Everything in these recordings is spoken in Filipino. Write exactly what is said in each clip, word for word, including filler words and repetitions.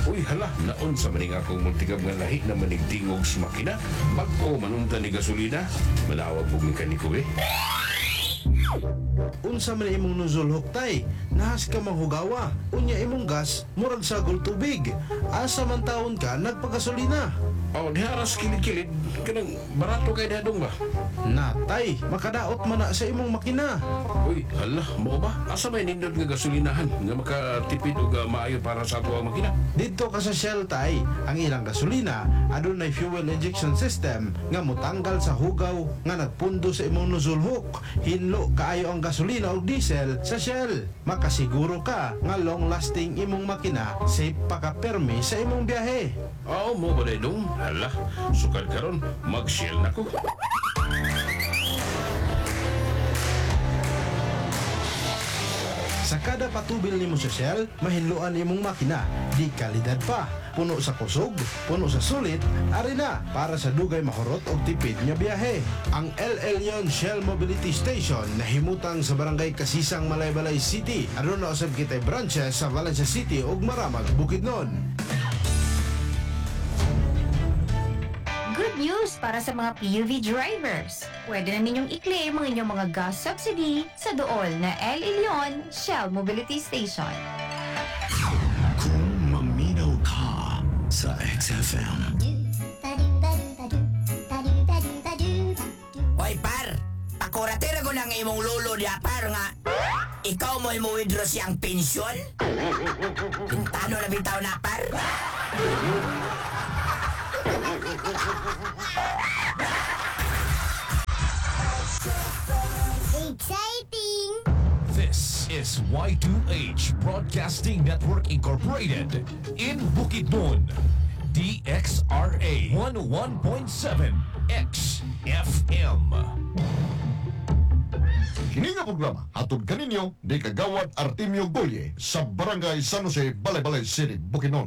Uy, hala, naon sa maning akong multigab nga lahi na manigtingog sa makina. Bago manunta ni gasolina, manawag po mekaniko eh. Unsa man imong nozzle huktay, nahas ka manghugawa. Unya imong gas, murag sagol tubig. Asa man taon ka, nagpagasolina. Oh, diharas kilid-kilid. Kanang barato kay dadong ba? Natay, makadaot man na sa imong makina. Uy, hala, mo ba? Asa may nindot nga gasolinahan nga makatipid o maayo para sa ato ang makina? Dito ka sa Shell tay, ang ilang gasolina adunay fuel injection system nga motanggal sa hugaw nga nagpundo sa imong nozzle hook. Hinlo kaayo ang gasolina o diesel sa Shell. Makasiguro ka nga long lasting imong makina, safe pa ka permi sa imong biyahe. Oo, mo ba dong? Hala, sukad karon mag-Shell na ko. Sa kada patubil nimo sa Shell, mahinluan imong makina. Di kalidad pa. Puno sa kusog, puno sa sulit, ari na para sa dugay mahurot og tipid nga biyahe. Ang El Elyon Shell Mobility Station nahimutang sa barangay Kasisang, Malaybalay City. Aron na usab kitay branches sa Valencia City ug Maramag, Bukidnon. Good news para sa mga P U V drivers. Pwede na ninyong i-claim ang inyong mga gas subsidy sa dool na El Elyon Shell Mobility Station. Kung maminaw ka sa X F M. Hoy par, pakuratira ko ng imong lolo niya par nga ikaw mo imo withdraw siyang pensyon? Tintano na bitaw na par? Exciting! This is Y two H Broadcasting Network Incorporated in Bukidnon. D X R A one oh one point seven X F M. Kini nga programa hatod kaninyo ni Kagawad Artemio Goye sa Barangay San Jose, Balay-Balay City, Bukidnon.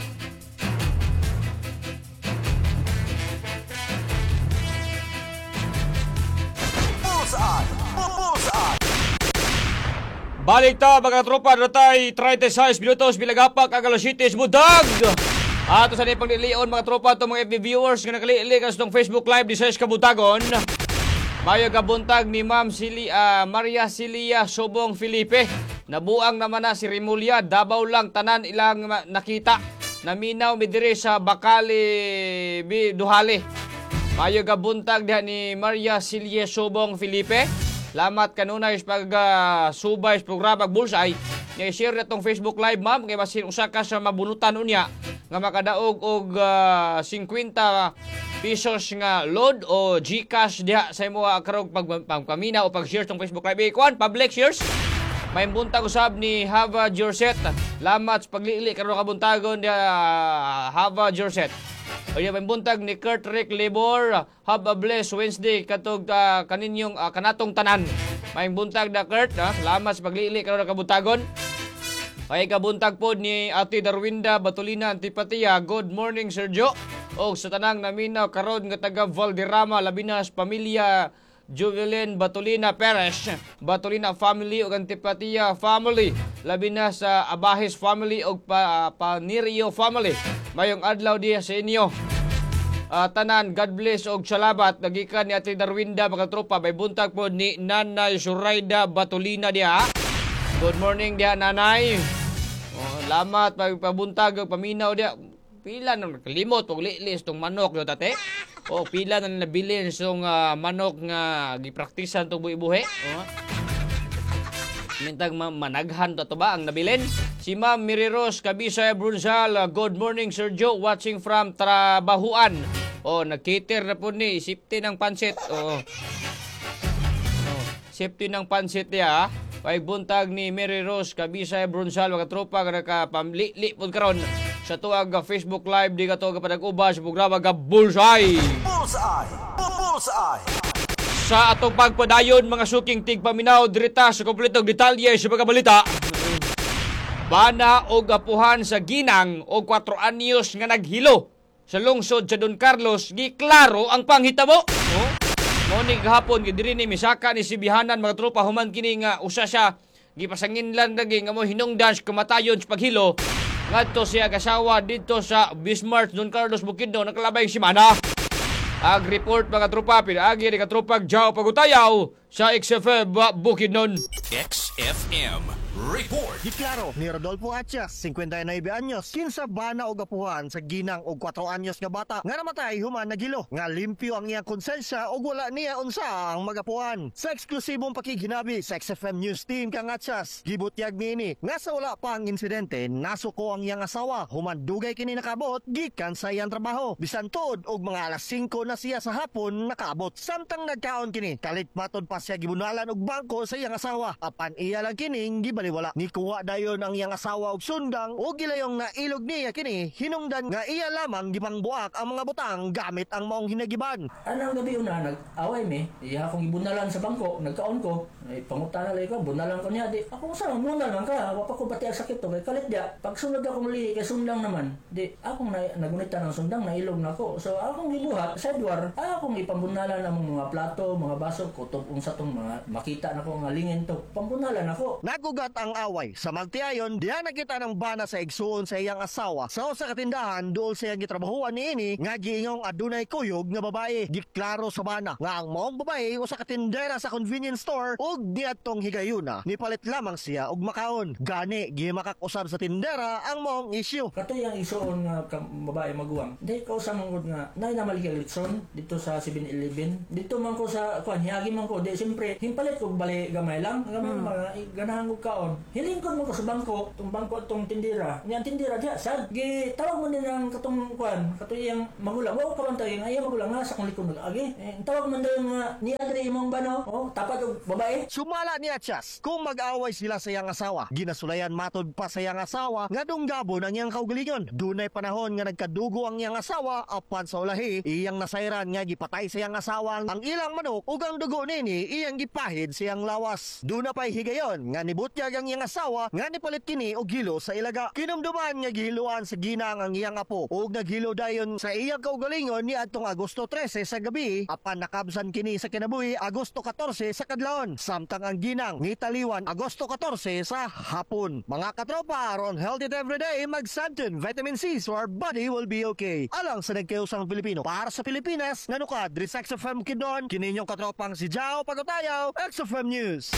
Balik ta mga tropa, natay thirty-six minutos bilagapak ang alas siyete budag. Ato sa nipang nilion mga tropa itong mga F B viewers nga nakaliili ka sa itong Facebook Live di sa Kabutagon. Mayo kabuntag ni Ma'am Sili, uh, Maria Cilia Sobong Felipe. Nabuang naman na si Rimulya, Davao lang tanan ilang nakita. Naminaw midiri sa Bakali Duhali. Mayo kabuntag diha ni Maria Cilia Sobong Felipe. Salamat kanunay sa pag-subay uh, sa programa Bullseye. Nga i-share na itong Facebook Live, ma'am. Kaya masin usa ka sa mabunutan unya nga makadaog og uh, fifty pesos nga load o Gcash diha sa imo karog pagpamina o pag-share tong Facebook Live. Ikuan, public shares. May buntag usab ni Hava Jorset. Salamat sa paglili karon kabuntagon diha uh, Hava Jorset. Oya may buntag ni Kurt Rick Libor. Have a blessed Wednesday katog uh, kaninyong uh, kanatong tanan. May buntag na Kurt, ha? Salamat sa paglili karon kabuntagon. Ay kabuntag pod ni Ate Darwinda Batulina Antipatia. Good morning Sergio. O sa tanang naminaw karon nga taga Valderrama labinas pamilya Juvelin Batulina Perez, Batulina family ug Antipatia family, labi na sa Abahes family ug pa, Panirio family. Mayong adlaw diya sa inyo. Uh, tanan, God bless og salamat. Nagikan ni Ate Darwinda mga tropa. May buntag po ni Nanay Suraida Batulina diya. Good morning diya Nanay. Oh, lamat pagpabuntag og paminaw diya. Pila nang kalimot og lilis tong manok yo tate. O pila na nabilin song uh, manok nga gipraktisan tong buhi-buhi. O. Mintag managhan to, to ba ang nabilin? Si Ma'am Miriros Kabisay Brunzal, uh, good morning Sir Joe, watching from Trabahuan. O nagkiter na po ni safety ng pansit. O. O safety ng pansit niya. Pay buntag ni Mary Rose Kabisay Brunzal, mga tropa nga nakapamli-li po karon sa tuwag Facebook Live di ka to kapanag-uba sa programa ka Bullseye. Bullseye! Bullseye! Sa atong pagpadayon mga suking tigpaminaw dirita sa kompletong detalye sa pagkabalita. Bana og apuhan sa ginang og four anyos nga naghilo sa lungsod sa Don Carlos, giklaro ang panghitabo. Oh? Morning gahapon gidiri ni misaka ni Sibihanan mga tropa human kini nga usa siya gipasangin lang lagi nga mo hinungdan sa kamatayon sa paghilo ngadto siya kasawa dito sa Bismarck Don Carlos Bukidnon nakalabay si Mana. Ag report mga tropa pinaagi ni katropag Jao Pagutayaw sa X F M Bukidnon. X F M Report. Di klaro ni Rodolfo Atchas, fifty-nine anyos, kinsa bana og apuhan sa ginang og four anyos nga bata nga namatay human nagilo nga limpyo ang iyang konsensya og wala niya unsa ang magapuhan. Sa eksklusibong pakiginabi sa X F M News Team kang Atchas, gibutyag niini nga sa wala pa ang insidente nasuko ang iyang asawa human dugay kini nakabot gikan sa iyang trabaho. Bisan tuod og mga alas five na siya sa hapon nakaabot. Samtang nagkaon kini kalit matod pa siya gibunalan og bangko sa iyang asawa. Apan iya lang kining gibaliwala. Nikuha dayon ang iyang asawa og sundang o gilayong na ilog niya kini hinungdan nga iya lamang gipangbuak ang mga butang gamit ang maong hinagiban. Anang gabi una nag-away mi, iya akong gibunalan sa bangko, nagkaon ko. Ay pangutana lay ko, bunalan ko niya di. Ako sa bunalan ka, wa pa ko pati ang sakit to kay kalit dia. Pag sunod ako muli kay sundang naman. Di akong na, nagunita ng sundang na ilog nako. So akong gibuhat sa duwar, akong ipambunalan ang mga plato, mga baso, kutob unsa tong mga makita nako nga lingin to. Pambunalan ako. Nagugat ang away sa magtiayon diha nakita ng bana sa igsuon sa iyang asawa sa usa ka tindahan duol sa iyang gitrabahuan niini nga giingong adunay kuyog nga babae. Giklaro sa bana nga ang maong babae usa ka tindera sa convenience store ug niadtong higayuna nipalit lamang siya og makaon. Gani gimakak usab sa tindera ang maong issue. Katoy ang isuon nga ka, babae maguwang. Di ko sa mangod nga nay na maligay litson dito sa seven eleven. Dito man ko sa kuan hiagi man ko di siyempre himpalit ko bali gamay lang gamay hmm. mga ganahan ko kaon. Hilingkod mo ko sa bangko, itong bangko itong tindira. Niyang tindira diya, sad. Gitawag mo din ang katong kuan, katoy yung magulang. Wow, kabantay, nga iya magulang nga sa kong likod nag-agi. Eh, tawag mo din nga, ni Adri imong bano, oh, tapat og babae. Sumala ni Atchas, kung mag-away sila sa iyang asawa, ginasulayan matod pa sa iyang asawa, nga dunggabon ang iyang kaugalingon. Dunay panahon nga nagkadugo ang iyang asawa, apan sa ulahi, iyang nasayran nga gipatay sa iyang asawa ang ilang manok, ug ang dugo nini, iyang gipahid sa iyang lawas. Duna pa'y higayon, nga nibutyag ang iyang asawa nga nipalit kini og hilo sa ilaga. Kinumduman nga gihiluan sa ginang ang iyang apo ug naghilo dayon sa iyang kaugalingon ni adtong Agosto trese sa gabi apan nakabsan kini sa kinabuhi Agosto fourteen sa kadlawon. Samtang ang ginang ngitaliwan Agosto fourteen sa hapon. Mga katropa, aron healthy everyday mag-Santon Vitamin C so our body will be okay. Alang sa nagkausang Pilipino para sa Pilipinas nanukad diri sa X F M Kidon kininyong katropang si Jao Pagutayaw, X F M News.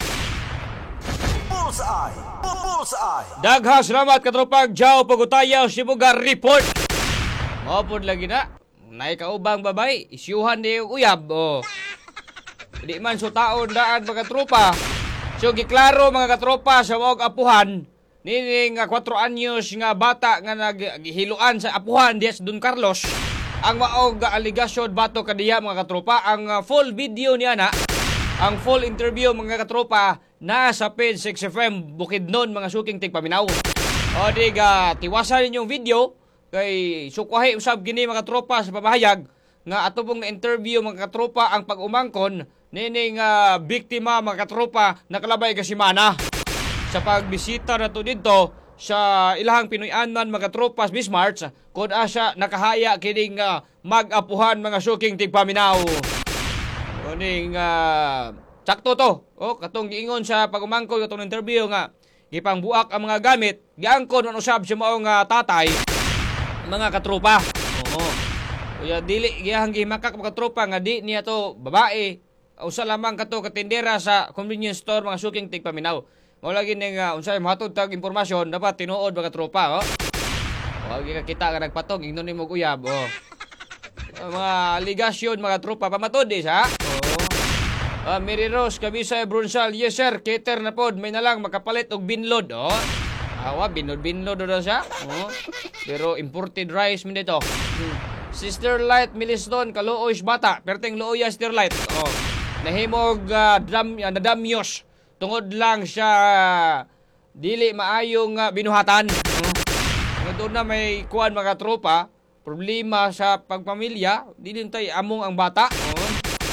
Bullseye! Bullseye! Daghang salamat katropag Jao Pagutayaw Sibugar Report. Mapod lagi na. Nay kaubang babay, isyuhan di yung uyab. Oh. Di man so taon daan mga tropa. So giklaro mga katropa sa wag apuhan. Nini nga four anyos nga bata nga naghiluan sa apuhan diya sa Don Carlos. Ang maog aligasyon bato kadiya mga katropa. Ang uh, full video niya na. Ang full interview mga katropa na sa page X F M Bukidnon mga suking tigpaminaw. O di ga tiwasan ninyong video kay sukwahi usab gini mga tropa sa pamahayag nga ato pong na-interview mga katropa ang pag-umangkon nining uh, biktima mga katropa nakalabay ka si Mana sa pagbisita nato dito sa ilahang Pinoy-anan mga tropas Bismarck kung asa nakahaya kining uh, mag-apuhan mga suking tigpaminaw. Kuning uh, sakto to. Oh, katong giingon sa pag-umangkon katong interview nga gipangbuak ang mga gamit, giangkon man usab sa maong uh, tatay mga katropa. Oo. Kuya dili gihang gimakak mga katropa nga di niya to babae. Usa lamang kato katindera sa convenience store mga suking tigpaminaw. Mao lagi ning uh, unsay mahatod tag impormasyon dapat tinuod mga katropa, oh. Wag ka kita nga nagpatong ingnon nimo uyab, oh. Mga aligasyon mga tropa pamatod is ha. Oh. Uh, Mary Rose Kabisay Brunsal, yes sir, cater na pod may nalang makapalit og binlod, oh. Awa binlod binlod do siya. Oh. Pero imported rice man dito. Hmm. Sister Light Miliston kaluoy bata, perteng luoy Sister Light. Oh. Nahimog uh, dam uh, nadamyos tungod lang siya uh, dili maayong uh, binuhatan. Oh. Doon na may kuan mga tropa. Problema sa pagpamilya, dili tay among ang bata. Oh.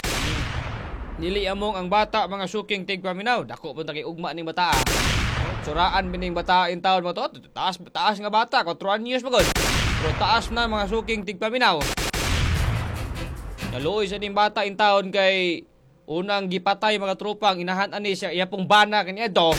Dili among ang bata mga suking tigpaminaw. Dako pun kay ugma ning bata. Oh. Suraan bining bata in taon mo to. Taas taas nga bata, four anyos magod. Pero taas na mga suking tigpaminaw. Naluoy sa ning bata in taon kay unang gipatay mga tropa ang inahan ani siya iya pong bana kaniya do.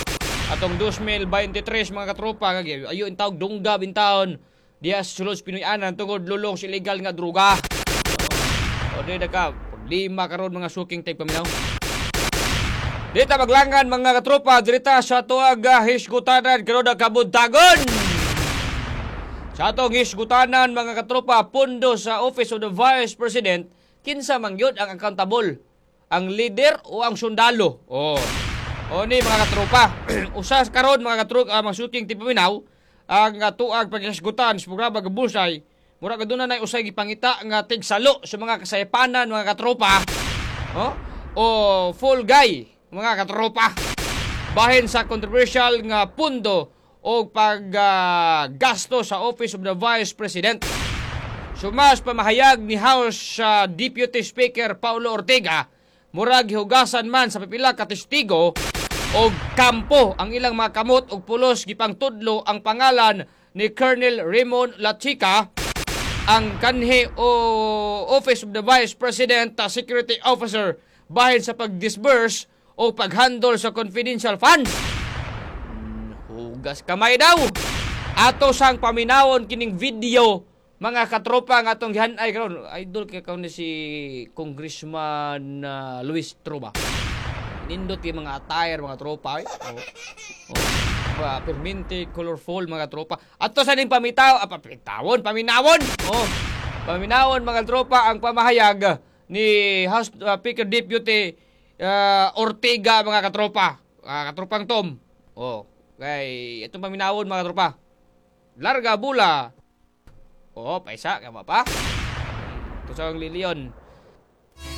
atong two thousand twenty-three mga katropa nga ayo intawg dungga bintaon diya sa sulod sa Pinoy-anan tungod lulong sa illegal nga droga. O di na ka problema karon mga suking tay paminaw. Dita maglangan mga katropa dirita sa tuag hisgutanan karon ang kabuntagon. Sa atong hisgutanan mga katropa pundo sa Office of the Vice President kinsa man gyud ang accountable, ang leader o ang sundalo. Oh. O ni mga katropa, usas karon mga katropa uh, mga shooting tipaminaw ang uh, tuag paghisgutan sa programa Gabusay. Mura kaduna nay usay gipangita nga tigsalo sa mga kasayapanan mga katropa. Oh? O full guy mga katropa. Bahin sa controversial nga pundo o pag uh, gasto sa Office of the Vice President. Sumas pamahayag ni House uh, Deputy Speaker Paulo Ortega murag hiugasan man sa pipila ka testigo og kampo ang ilang mga kamot og pulos gipang tudlo ang pangalan ni Colonel Raymond Lachica, ang kanhi o Office of the Vice President uh, Security Officer bahin sa pag-disburse o pag-handle sa confidential funds. Hugas kamay daw. Ato sang paminawon kining video mga katropa nga atong gihan-ay karon. Idol kay karon ni si Congressman uh, Luis Truba. Nindot kay mga attire mga tropa ay. Oh. Oh. Ba, permente, colorful mga tropa. Ato sa ning pamitaw, ah, pamitawon, paminawon. Oh. Paminawon mga tropa ang pamahayag ni House uh, Speaker Deputy uh, Ortega mga katropa. Uh, katropang Tom. Oh. Kay itong paminawon mga tropa. Larga bula. Oh, paisa ka ba pa? Ito sa ang liliyon.